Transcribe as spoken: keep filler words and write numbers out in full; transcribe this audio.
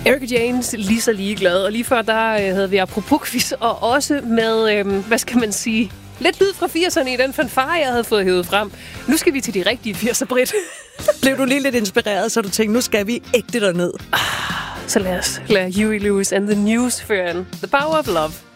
Erika Jaynes, lige så ligeglad. Og lige før, der øh, havde vi apropos quiz, og også med, øh, hvad skal man sige, lidt lyd fra firserne i den fanfare, jeg havde fået hævet frem. Nu skal vi til de rigtige firser, Britt. Blev du lige lidt inspireret, så du tænkte, nu skal vi ægte derned? Så lad os lade Huey Lewis and the News føre an. The Power of Love.